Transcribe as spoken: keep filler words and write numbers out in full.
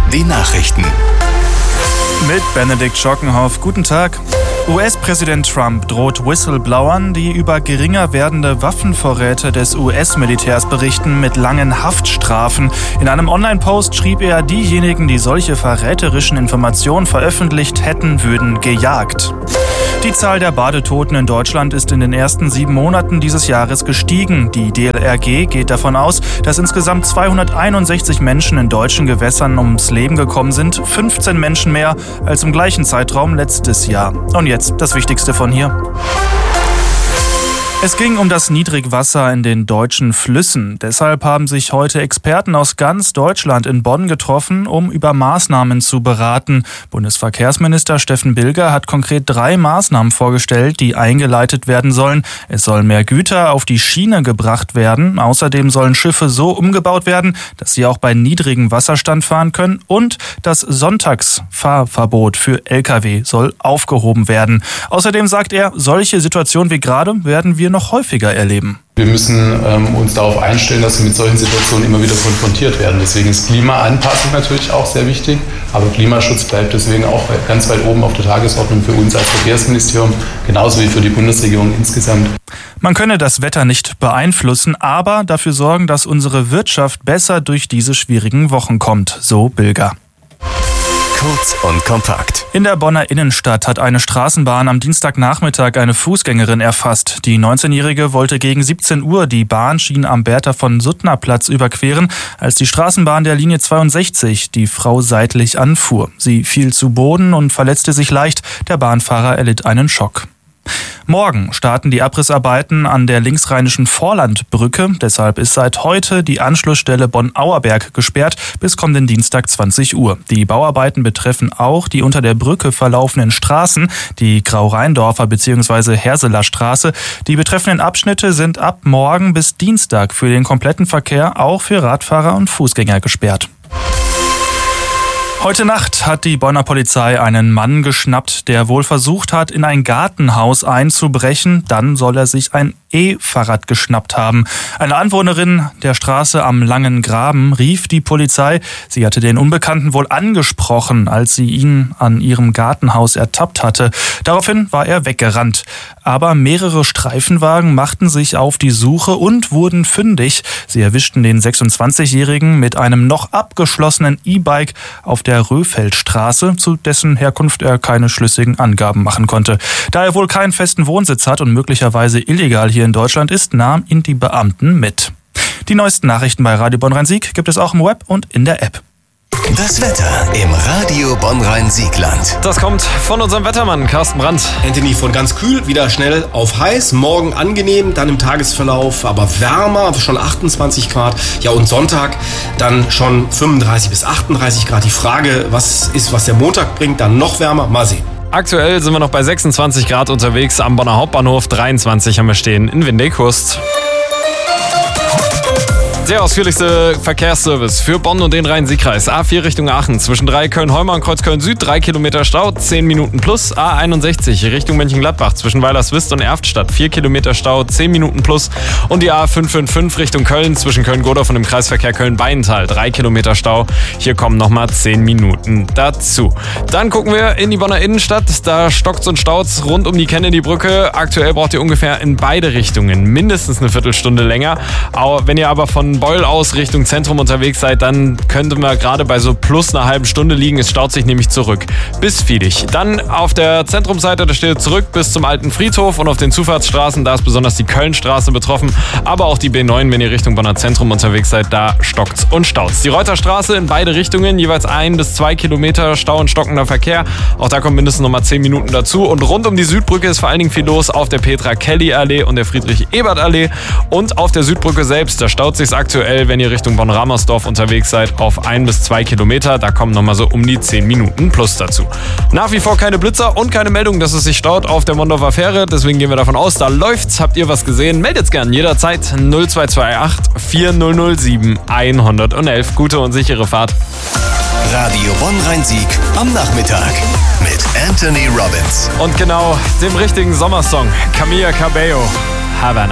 die Nachrichten. Mit Benedikt Schockenhoff. Guten Tag. U S-Präsident Trump droht Whistleblowern, die über geringer werdende Waffenvorräte des U S-Militärs berichten, mit langen Haftstrafen. In einem Online-Post schrieb er, diejenigen, die solche verräterischen Informationen veröffentlicht hätten, würden gejagt. Die Zahl der Badetoten in Deutschland ist in den ersten sieben Monaten dieses Jahres gestiegen. Die D L R G geht davon aus, dass insgesamt zweihunderteinundsechzig Menschen in deutschen Gewässern ums Leben gekommen sind, fünfzehn Menschen mehr als im gleichen Zeitraum letztes Jahr. Und jetzt das Wichtigste von hier. Es ging um das Niedrigwasser in den deutschen Flüssen. Deshalb haben sich heute Experten aus ganz Deutschland in Bonn getroffen, um über Maßnahmen zu beraten. Bundesverkehrsminister Steffen Bilger hat konkret drei Maßnahmen vorgestellt, die eingeleitet werden sollen. Es sollen mehr Güter auf die Schiene gebracht werden. Außerdem sollen Schiffe so umgebaut werden, dass sie auch bei niedrigem Wasserstand fahren können. Und das Sonntagsfahrverbot für L K W soll aufgehoben werden. Außerdem sagt er, solche Situationen wie gerade werden wir noch häufiger erleben. Wir müssen ähm, uns darauf einstellen, dass wir mit solchen Situationen immer wieder konfrontiert werden. Deswegen ist Klimaanpassung natürlich auch sehr wichtig, aber Klimaschutz bleibt deswegen auch ganz weit oben auf der Tagesordnung für uns als Verkehrsministerium, genauso wie für die Bundesregierung insgesamt. Man könne das Wetter nicht beeinflussen, aber dafür sorgen, dass unsere Wirtschaft besser durch diese schwierigen Wochen kommt, so Bilger. Kurz und kompakt. In der Bonner Innenstadt hat eine Straßenbahn am Dienstagnachmittag eine Fußgängerin erfasst. Die neunzehnjährige wollte gegen siebzehn Uhr die Bahnschiene am Bertha-von-Suttner-Platz überqueren, als die Straßenbahn der Linie zweiundsechzig die Frau seitlich anfuhr. Sie fiel zu Boden und verletzte sich leicht. Der Bahnfahrer erlitt einen Schock. Morgen starten die Abrissarbeiten an der linksrheinischen Vorlandbrücke. Deshalb ist seit heute die Anschlussstelle Bonn-Auerberg gesperrt bis kommenden Dienstag zwanzig Uhr. Die Bauarbeiten betreffen auch die unter der Brücke verlaufenden Straßen, die Grau-Rheindorfer bzw. Herseler Straße. Die betreffenden Abschnitte sind ab morgen bis Dienstag für den kompletten Verkehr, auch für Radfahrer und Fußgänger, gesperrt. Heute Nacht hat die Bonner Polizei einen Mann geschnappt, der wohl versucht hat, in ein Gartenhaus einzubrechen. Dann soll er sich ein E-Fahrrad geschnappt haben. Eine Anwohnerin der Straße am Langen Graben rief die Polizei. Sie hatte den Unbekannten wohl angesprochen, als sie ihn an ihrem Gartenhaus ertappt hatte. Daraufhin war er weggerannt. Aber mehrere Streifenwagen machten sich auf die Suche und wurden fündig. Sie erwischten den sechsundzwanzigjährigen mit einem noch abgeschlossenen E-Bike auf der Röfeldstraße, zu dessen Herkunft er keine schlüssigen Angaben machen konnte. Da er wohl keinen festen Wohnsitz hat und möglicherweise illegal hier in Deutschland ist, nahmen ihn die Beamten mit. Die neuesten Nachrichten bei Radio Bonn-Rhein-Sieg gibt es auch im Web und in der App. Das Wetter im Radio Bonn-Rhein-Siegland. Das kommt von unserem Wettermann Carsten Brandt. Anthony, von ganz kühl wieder schnell auf heiß. Morgen angenehm, dann im Tagesverlauf aber wärmer, schon achtundzwanzig Grad. Ja, und Sonntag dann schon fünfunddreißig bis achtunddreißig Grad. Die Frage, was ist, was der Montag bringt, dann noch wärmer. Mal sehen. Aktuell sind wir noch bei sechsundzwanzig Grad unterwegs am Bonner Hauptbahnhof. dreiundzwanzig haben wir stehen in Windekhust. Der ausführlichste Verkehrsservice für Bonn und den Rhein-Sieg-Kreis. A vier Richtung Aachen, zwischen drei Köln-Holmer und Kreuz Köln-Süd, drei Kilometer Stau, zehn Minuten plus. A einundsechzig Richtung Mönchengladbach, zwischen Weilerswist und Erftstadt, vier Kilometer Stau, zehn Minuten plus. Und die A fünf fünf fünf Richtung Köln, zwischen Köln-Godorf und dem Kreisverkehr Köln-Beintal, drei Kilometer Stau. Hier kommen nochmal zehn Minuten dazu. Dann gucken wir in die Bonner Innenstadt. Da stockt's und staut's rund um die Kennedy-Brücke. Aktuell braucht ihr ungefähr in beide Richtungen mindestens eine Viertelstunde länger. Wenn ihr aber von Beul aus Richtung Zentrum unterwegs seid, dann könnte man gerade bei so plus einer halben Stunde liegen. Es staut sich nämlich zurück bis Viedig. Dann auf der Zentrumsseite, da steht zurück bis zum alten Friedhof, und auf den Zufahrtsstraßen, da ist besonders die Kölnstraße betroffen, aber auch die B neun, wenn ihr Richtung Bonner Zentrum unterwegs seid, da stockt's und staut's. Die Reuterstraße in beide Richtungen, jeweils ein bis zwei Kilometer Stau und stockender Verkehr. Auch da kommen mindestens nochmal zehn Minuten dazu. Und rund um die Südbrücke ist vor allen Dingen viel los auf der Petra-Kelly-Allee und der Friedrich-Ebert-Allee. Und auf der Südbrücke selbst, da staut sich's aktuell, wenn ihr Richtung Bonn-Ramersdorf unterwegs seid, auf ein bis zwei Kilometer. Da kommen nochmal so um die zehn Minuten plus dazu. Nach wie vor keine Blitzer und keine Meldung, dass es sich staut auf der Mondorfer Fähre. Deswegen gehen wir davon aus, da läuft's. Habt ihr was gesehen? Meldet's gern jederzeit null zwei zwei acht vier null null sieben eins eins eins. Gute und sichere Fahrt. Radio Bonn-Rhein-Sieg am Nachmittag mit Anthony Robbins. Und genau dem richtigen Sommersong. Camila Cabello. Havana.